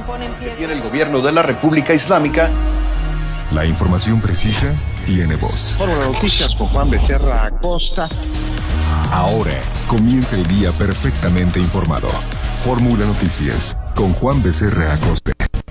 que tiene el gobierno de la República Islámica. La información precisa tiene voz. Fórmula Noticias con Juan Becerra Acosta. Ahora comienza el día perfectamente informado. Fórmula Noticias con Juan Becerra Acosta.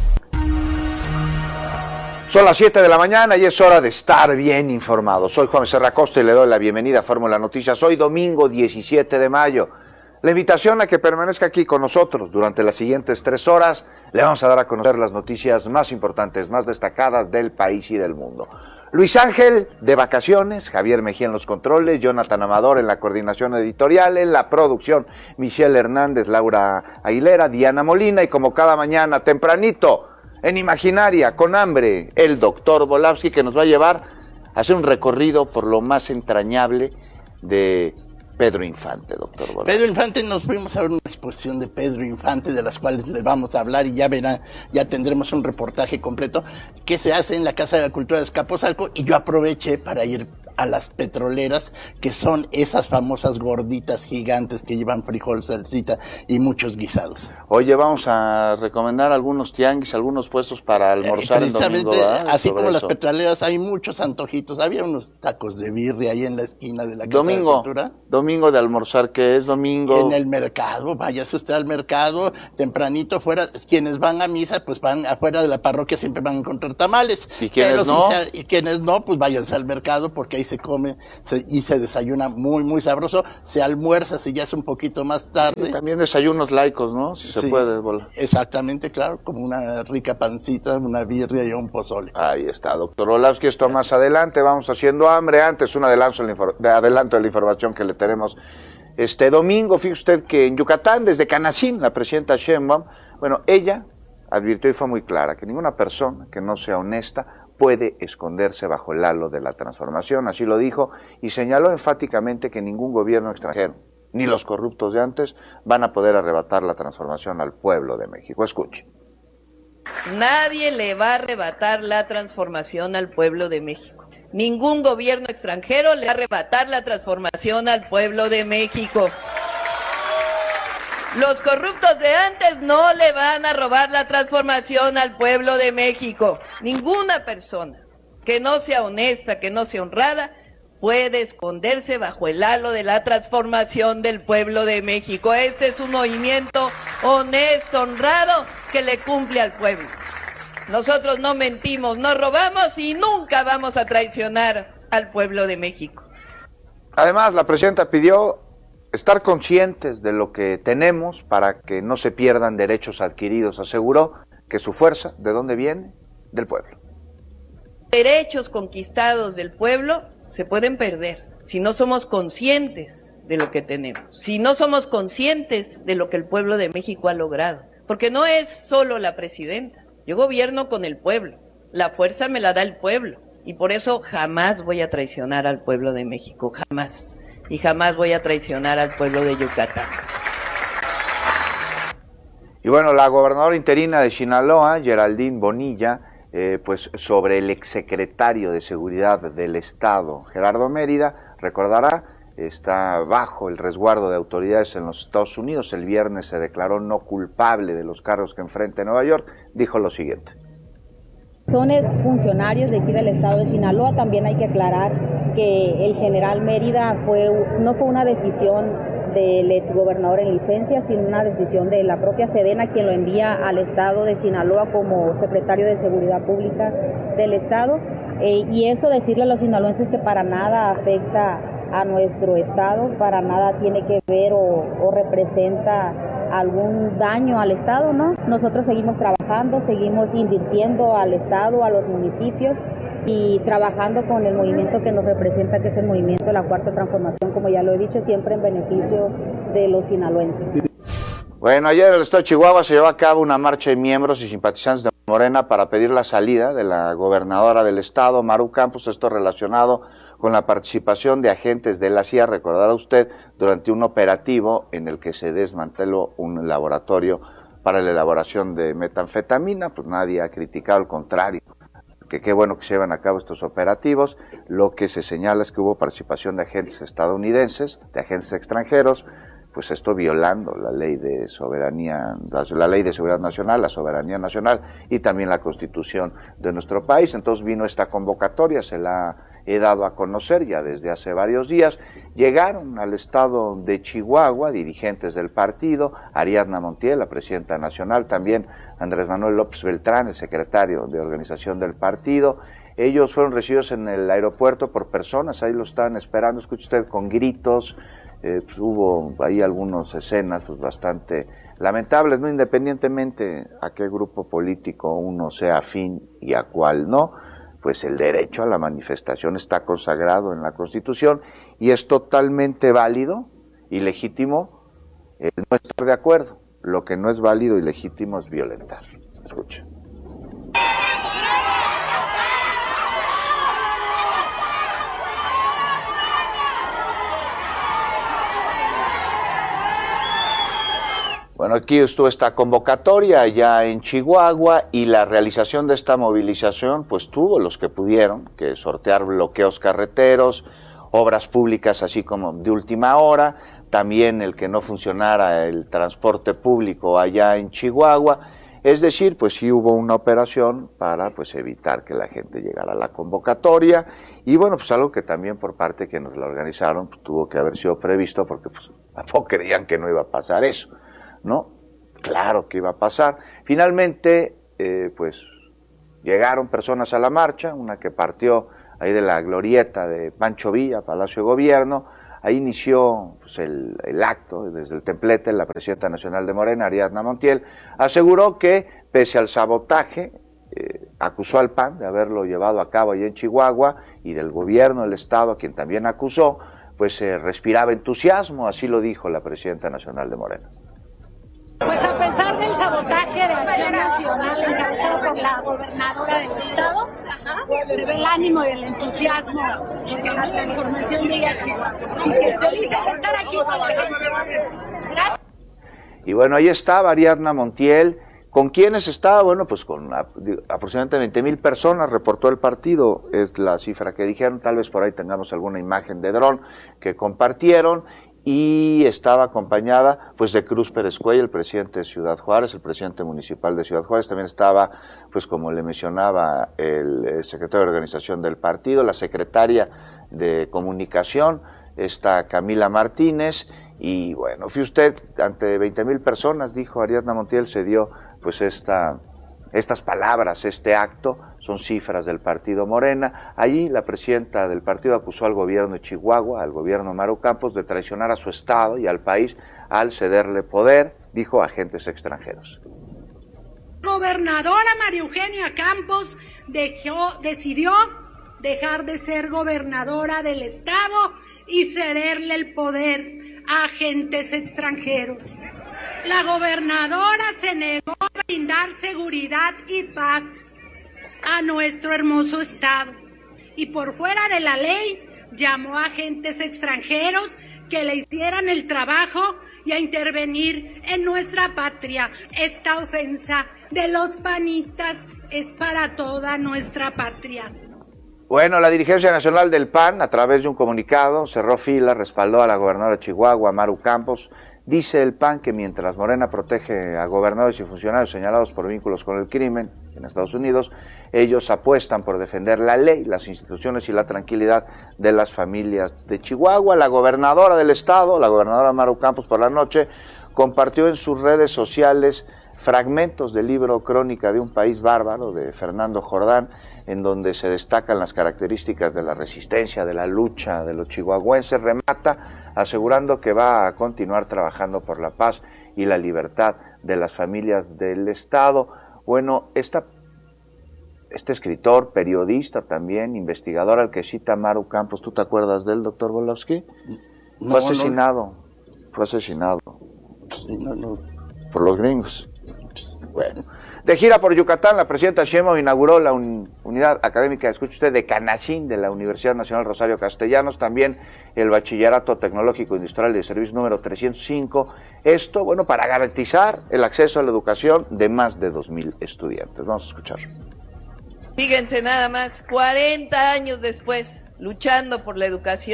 Son las 7 de la mañana y es hora de estar bien informado. Soy Juan Becerra Acosta y le doy la bienvenida a Fórmula Noticias. Hoy domingo 17 de mayo. La invitación a que permanezca aquí con nosotros durante las siguientes 3 horas. Le vamos a dar a conocer las noticias más importantes, más destacadas del país y del mundo. Luis Ángel de vacaciones, Javier Mejía en los controles, Jonathan Amador en la coordinación editorial, en la producción, Michelle Hernández, Laura Aguilera, Diana Molina y como cada mañana tempranito, en Imaginaria, con hambre, el doctor Volavsky, que nos va a llevar a hacer un recorrido por lo más entrañable de Pedro Infante, doctor Volavsky. Pedro Infante, nos fuimos a ver una exposición de Pedro Infante, de las cuales les vamos a hablar y ya verán, ya tendremos un reportaje completo que se hace en la Casa de la Cultura de Azcapotzalco, y yo aproveché para ir a las petroleras, que son esas famosas gorditas gigantes que llevan frijol, salsita y muchos guisados. Oye, vamos a recomendar algunos tianguis, algunos puestos para almorzar el domingo, ¿verdad? Así como las petroleras, hay muchos antojitos. Había unos tacos de birria ahí en la esquina de la Casa de la Cultura. Domingo de almorzar, ¿qué es domingo? En el mercado, váyase usted al mercado, tempranito, fuera, quienes van a misa, pues van afuera de la parroquia, siempre van a encontrar tamales. ¿Y quienes no? Y quienes no, pues váyanse al mercado, porque ahí se come y se desayuna muy, muy sabroso. Se almuerza si ya es un poquito más tarde. Sí, también desayunos laicos, ¿no? Si se puede, Bola. Exactamente, claro, como una rica pancita, una birria y un pozole. Ahí está, doctor Volavsky, esto más adelante, vamos haciendo hambre. Antes, un adelanto de la información que le tenemos este domingo. Fíjese usted que en Yucatán, desde Canacín, la presidenta Sheinbaum, bueno, ella advirtió y fue muy clara que ninguna persona que no sea honesta puede esconderse bajo el halo de la transformación, así lo dijo, y señaló enfáticamente que ningún gobierno extranjero, ni los corruptos de antes, van a poder arrebatar la transformación al pueblo de México. Escuche. Nadie le va a arrebatar la transformación al pueblo de México. Ningún gobierno extranjero le va a arrebatar la transformación al pueblo de México. Los corruptos de antes no le van a robar la transformación al pueblo de México. Ninguna persona que no sea honesta, que no sea honrada, puede esconderse bajo el halo de la transformación del pueblo de México. Este es un movimiento honesto, honrado, que le cumple al pueblo. Nosotros no mentimos, no robamos y nunca vamos a traicionar al pueblo de México. Además, la presidenta pidió estar conscientes de lo que tenemos para que no se pierdan derechos adquiridos. Aseguró que su fuerza, ¿de dónde viene? Del pueblo. Derechos conquistados del pueblo se pueden perder si no somos conscientes de lo que tenemos, si no somos conscientes de lo que el pueblo de México ha logrado. Porque no es solo la presidenta, yo gobierno con el pueblo, la fuerza me la da el pueblo, y por eso jamás voy a traicionar al pueblo de México, jamás. Y jamás voy a traicionar al pueblo de Yucatán. Y bueno, la gobernadora interina de Sinaloa, Geraldine Bonilla, pues sobre el exsecretario de Seguridad del Estado, Gerardo Mérida, recordará, está bajo el resguardo de autoridades en los Estados Unidos. El viernes se declaró no culpable de los cargos que enfrenta en Nueva York. Dijo lo siguiente. Son exfuncionarios de aquí del estado de Sinaloa. También hay que aclarar que el general Mérida no fue una decisión del exgobernador en licencia, sino una decisión de la propia Sedena, quien lo envía al estado de Sinaloa como secretario de Seguridad Pública del estado. Y eso, decirle a los sinaloenses que para nada afecta a nuestro estado, para nada tiene que ver o representa algún daño al estado, ¿no? Nosotros seguimos trabajando, seguimos invirtiendo al estado, a los municipios y trabajando con el movimiento que nos representa, que es el movimiento de la Cuarta Transformación, como ya lo he dicho, siempre en beneficio de los sinaloenses. Bueno, ayer en el estado de Chihuahua se llevó a cabo una marcha de miembros y simpatizantes de Morena para pedir la salida de la gobernadora del estado, Maru Campos, esto relacionado con la participación de agentes de la CIA, recordará usted, durante un operativo en el que se desmanteló un laboratorio para la elaboración de metanfetamina. Pues nadie ha criticado, al contrario, que qué bueno que se llevan a cabo estos operativos. Lo que se señala es que hubo participación de agentes estadounidenses, de agentes extranjeros, pues esto violando la ley de soberanía, la ley de seguridad nacional, la soberanía nacional y también la Constitución de nuestro país. Entonces vino esta convocatoria, se la he dado a conocer ya desde hace varios días. Llegaron al estado de Chihuahua dirigentes del partido, Ariadna Montiel, la presidenta nacional, también Andrés Manuel López Beltrán, el secretario de organización del partido. Ellos fueron recibidos en el aeropuerto por personas, ahí lo estaban esperando, escuche usted, con gritos. Pues hubo ahí algunas escenas pues bastante lamentables, no, independientemente a qué grupo político uno sea afín y a cuál no, pues el derecho a la manifestación está consagrado en la Constitución y es totalmente válido y legítimo no estar de acuerdo. Lo que no es válido y legítimo es violentar. Escucha. Bueno, aquí estuvo esta convocatoria allá en Chihuahua y la realización de esta movilización, pues tuvo los que pudieron, que sortear bloqueos carreteros, obras públicas así como de última hora, también el que no funcionara el transporte público allá en Chihuahua, es decir, pues sí hubo una operación para pues evitar que la gente llegara a la convocatoria y bueno, pues algo que también por parte de quienes la organizaron pues, tuvo que haber sido previsto porque pues tampoco creían que no iba a pasar eso. ¿No? Claro que iba a pasar. Finalmente, pues llegaron personas a la marcha, una que partió ahí de la glorieta de Pancho Villa, Palacio de Gobierno, ahí inició pues, el acto, desde el templete, la presidenta nacional de Morena, Ariadna Montiel, aseguró que, pese al sabotaje, acusó al PAN de haberlo llevado a cabo allí en Chihuahua, y del gobierno del Estado, a quien también acusó, pues respiraba entusiasmo, así lo dijo la presidenta nacional de Morena. Pues a pesar del sabotaje de Acción Nacional encabezado por la gobernadora del estado, se ve el ánimo y el entusiasmo de que la transformación llegue a Chihuahua. Así que felices de estar aquí con la gente. Gracias. Y bueno, ahí estaba Ariadna Montiel. ¿Con quiénes estaba? Bueno, pues con aproximadamente 20,000 personas, reportó el partido, es la cifra que dijeron, tal vez por ahí tengamos alguna imagen de dron que compartieron. Y estaba acompañada pues de Cruz Pérez Cuellar, el presidente de Ciudad Juárez, el presidente municipal de Ciudad Juárez, también estaba, pues como le mencionaba, el secretario de organización del partido, la secretaria de comunicación, está Camila Martínez, y bueno, fue usted, ante 20,000 personas, dijo Ariadna Montiel, se dio pues estas palabras, este acto, son cifras del partido Morena. Allí la presidenta del partido acusó al gobierno de Chihuahua, al gobierno Maru Campos, de traicionar a su estado y al país al cederle poder, dijo, a agentes extranjeros. Gobernadora María Eugenia Campos decidió dejar de ser gobernadora del estado y cederle el poder a agentes extranjeros. La gobernadora se negó a brindar seguridad y paz a nuestro hermoso estado y por fuera de la ley llamó a agentes extranjeros que le hicieran el trabajo y a intervenir en nuestra patria. Esta ofensa de los panistas es para toda nuestra patria. Bueno, la dirigencia nacional del PAN, a través de un comunicado, cerró filas, respaldó a la gobernadora de Chihuahua, Maru Campos. Dice el PAN que mientras Morena protege a gobernadores y funcionarios señalados por vínculos con el crimen en Estados Unidos, ellos apuestan por defender la ley, las instituciones y la tranquilidad de las familias de Chihuahua. La gobernadora del estado, la gobernadora Maru Campos, por la noche, compartió en sus redes sociales fragmentos del libro Crónica de un país bárbaro, de Fernando Jordán, en donde se destacan las características de la resistencia, de la lucha de los chihuahuenses. Remata asegurando que va a continuar trabajando por la paz y la libertad de las familias del Estado. Bueno, este escritor, periodista también, investigador al que cita Maru Campos, ¿tú te acuerdas de él, doctor Volosky? No, fue asesinado. Sí, no. Por los gringos. Bueno, de gira por Yucatán, la presidenta Sheinbaum inauguró la unidad académica, escuche usted, de Canacín de la Universidad Nacional Rosario Castellanos, también el Bachillerato Tecnológico Industrial de Servicio número 305. Esto, bueno, para garantizar el acceso a la educación de más de 2,000 estudiantes. Vamos a escuchar. Fíjense nada más, 40 años después, luchando por la educación,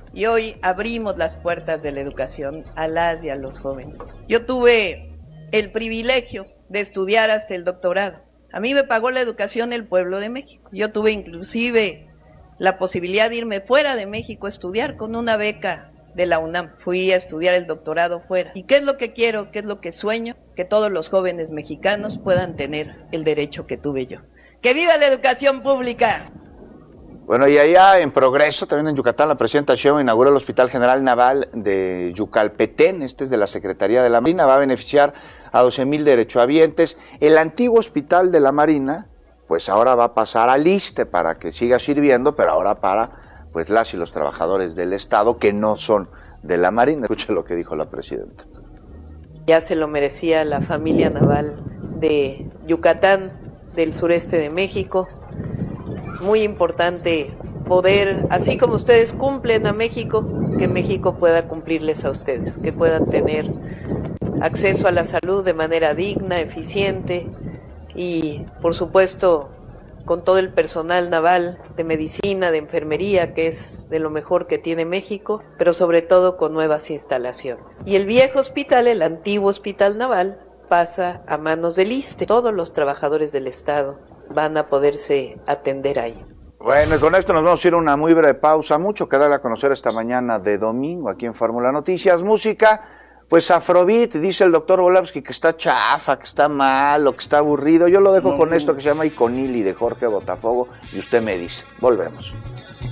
Y hoy abrimos las puertas de la educación a las y a los jóvenes. Yo tuve el privilegio de estudiar hasta el doctorado. A mí me pagó la educación el pueblo de México. Yo tuve inclusive la posibilidad de irme fuera de México a estudiar con una beca de la UNAM. Fui a estudiar el doctorado fuera. ¿Y qué es lo que quiero? ¿Qué es lo que sueño? Que todos los jóvenes mexicanos puedan tener el derecho que tuve yo. ¡Que viva la educación pública! Bueno, y allá en Progreso, también en Yucatán, la presidenta Sheinbaum inauguró el Hospital General Naval de Yucalpetén, este es de la Secretaría de la Marina, va a beneficiar a 12,000 derechohabientes. El antiguo Hospital de la Marina, pues ahora va a pasar al ISSSTE para que siga sirviendo, pero ahora para pues las y los trabajadores del Estado que no son de la Marina. Escuche lo que dijo la presidenta. Ya se lo merecía la familia naval de Yucatán, del sureste de México. Muy importante poder, así como ustedes cumplen a México, que México pueda cumplirles a ustedes, que puedan tener acceso a la salud de manera digna, eficiente y, por supuesto, con todo el personal naval de medicina, de enfermería, que es de lo mejor que tiene México, pero sobre todo con nuevas instalaciones. Y el viejo hospital, el antiguo hospital naval, pasa a manos del ISSSTE. Todos los trabajadores del Estado van a poderse atender ahí. Bueno, y con esto nos vamos a ir a una muy breve pausa. Mucho que darle a conocer esta mañana de domingo aquí en Fórmula Noticias. Música, pues Afrobeat, dice el doctor Volavsky que está chafa, que está malo, que está aburrido. Yo lo dejo con esto que se llama Iconili de Jorge Botafogo y usted me dice. Volvemos.